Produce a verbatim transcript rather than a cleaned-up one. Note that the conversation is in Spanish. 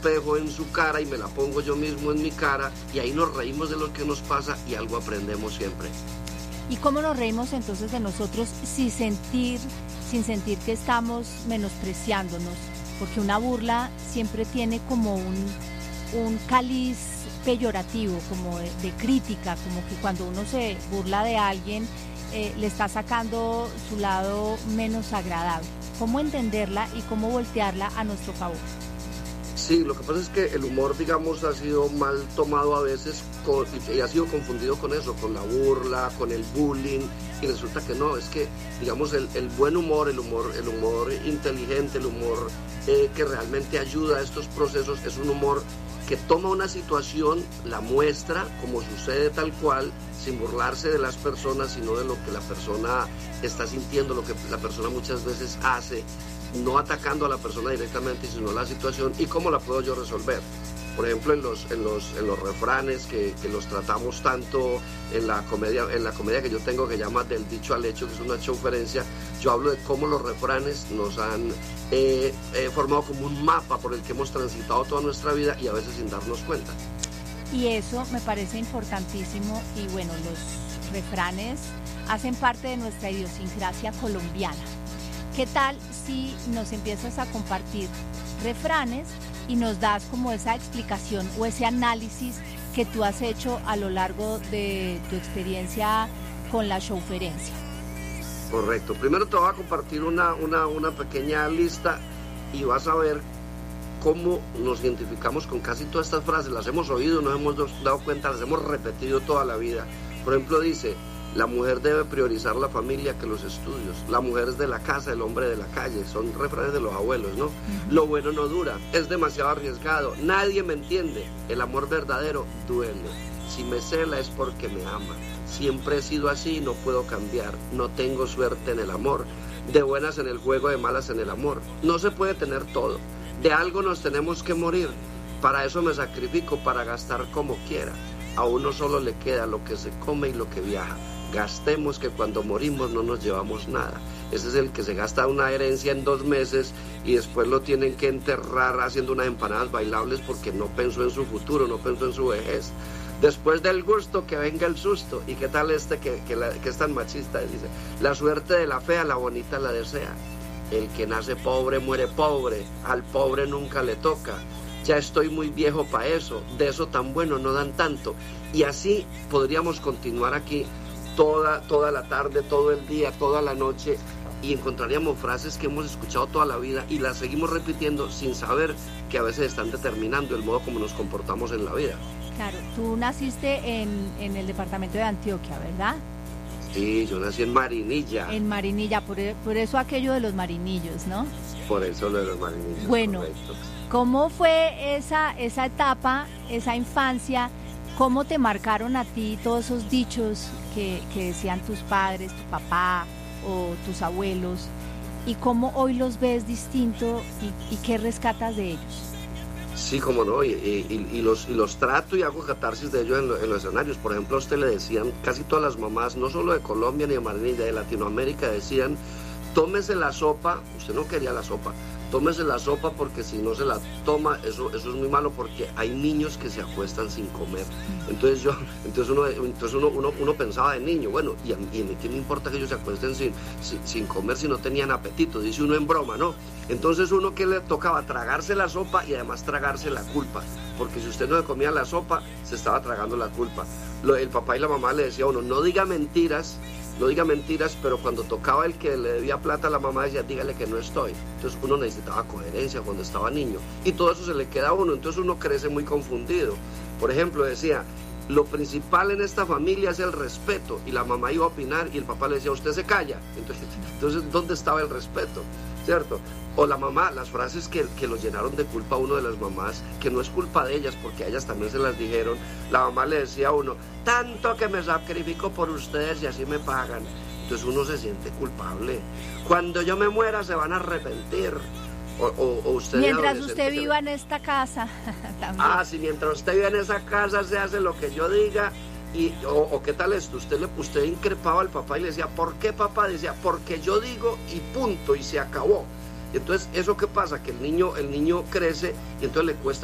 espejo en su cara y me la pongo yo mismo en mi cara, y ahí nos reímos de lo que nos pasa y algo aprendemos siempre. ¿Y cómo nos reímos entonces de nosotros sin sentir, sin sentir que estamos menospreciándonos? Porque una burla siempre tiene como un, un cáliz peyorativo, como de, de crítica, como que cuando uno se burla de alguien, eh, le está sacando su lado menos agradable. ¿Cómo entenderla y cómo voltearla a nuestro favor? Sí, lo que pasa es que el humor, digamos, ha sido mal tomado a veces con, y ha sido confundido con eso, con la burla, con el bullying, y resulta que no, es que, digamos, el, el buen humor, el humor, el humor inteligente, el humor eh, que realmente ayuda a estos procesos, es un humor que toma una situación, la muestra como sucede tal cual, sin burlarse de las personas, sino de lo que la persona está sintiendo, lo que la persona muchas veces hace, no atacando a la persona directamente, sino la situación y cómo la puedo yo resolver. Por ejemplo, en los, en los, en los refranes que, que los tratamos tanto en la comedia, en la comedia que yo tengo que llama Del dicho al hecho, que es una showferencia, yo hablo de cómo los refranes nos han eh, eh, formado como un mapa por el que hemos transitado toda nuestra vida y a veces sin darnos cuenta. Y eso me parece importantísimo, y bueno, los refranes hacen parte de nuestra idiosincrasia colombiana. ¿Qué tal si nos empiezas a compartir refranes y nos das como esa explicación o ese análisis que tú has hecho a lo largo de tu experiencia con la showferencia? Correcto. Primero te voy a compartir una, una, una pequeña lista y vas a ver cómo nos identificamos con casi todas estas frases. Las hemos oído, nos hemos dado cuenta, las hemos repetido toda la vida. Por ejemplo, dice: la mujer debe priorizar la familia que los estudios. La mujer es de la casa, el hombre de la calle. Son refranes de los abuelos, ¿no? Uh-huh. Lo bueno no dura, es demasiado arriesgado. Nadie me entiende. El amor verdadero duele. Si me cela es porque me ama. Siempre he sido así y no puedo cambiar. No tengo suerte en el amor. De buenas en el juego, de malas en el amor. No se puede tener todo. De algo nos tenemos que morir. Para eso me sacrifico, para gastar como quiera. A uno solo le queda lo que se come y lo que viaja. Gastemos, que cuando morimos no nos llevamos nada. Ese es el que se gasta una herencia en dos meses y después lo tienen que enterrar haciendo unas empanadas bailables porque no pensó en su futuro, no pensó en su vejez. Después del gusto que venga el susto. ¿Y qué tal este que, que, la, que es tan machista? Dice: la suerte de la fea, la bonita la desea. El que nace pobre muere pobre, al pobre nunca le toca. Ya estoy muy viejo para eso, de eso tan bueno no dan tanto. Y así podríamos continuar aquí toda, toda la tarde, todo el día, toda la noche, y encontraríamos frases que hemos escuchado toda la vida y las seguimos repitiendo sin saber que a veces están determinando el modo como nos comportamos en la vida. Claro, tú naciste en, en el departamento de Antioquia, ¿verdad? Sí, yo nací en Marinilla. En Marinilla, por, por eso aquello de los marinillos, ¿no? Por eso lo de los marinillos. Bueno, correcto. ¿Cómo fue esa, esa etapa, esa infancia? ¿Cómo te marcaron a ti todos esos dichos que, que decían tus padres, tu papá o tus abuelos? ¿Y cómo hoy los ves distinto y, y qué rescatas de ellos? Sí, cómo no, y, y, y, los, y los trato y hago catarsis de ellos en, lo, en los escenarios. Por ejemplo, a usted le decían, casi todas las mamás, no solo de Colombia ni de Marinilla, de Latinoamérica, decían: tómese la sopa. Usted no quería la sopa, tómese la sopa porque si no se la toma, eso, eso es muy malo, porque hay niños que se acuestan sin comer. Entonces yo, entonces uno, entonces uno, uno, uno pensaba de niño, bueno, y a, y a mí qué me importa que ellos se acuesten sin, sin, sin comer si no tenían apetito, dice uno en broma, ¿no? Entonces uno que le tocaba tragarse la sopa y además tragarse la culpa, porque si usted no se comía la sopa, se estaba tragando la culpa. Lo, el papá y la mamá le decía a uno: no diga mentiras, no diga mentiras, pero cuando tocaba el que le debía plata a la mamá decía: dígale que no estoy. Entonces uno necesitaba coherencia cuando estaba niño y todo eso se le queda a uno, entonces uno crece muy confundido. Por ejemplo, decía: lo principal en esta familia es el respeto, y la mamá iba a opinar y el papá le decía: usted se calla. Entonces, entonces ¿dónde estaba el respeto? ¿Cierto? O la mamá, las frases que, que lo llenaron de culpa a uno de las mamás, que no es culpa de ellas porque a ellas también se las dijeron. La mamá le decía a uno: tanto que me sacrifico por ustedes y así me pagan. Entonces uno se siente culpable. Cuando yo me muera se van a arrepentir. O, o, o usted mientras usted viva en esta casa también. Ah, sí, mientras usted viva en esa casa se hace lo que yo diga. Y, o, o qué tal esto, usted le usted increpaba al papá y le decía: ¿por qué, papá? Decía: porque yo digo y punto, y se acabó. Entonces, ¿eso qué pasa? Que el niño, el niño crece y entonces le cuesta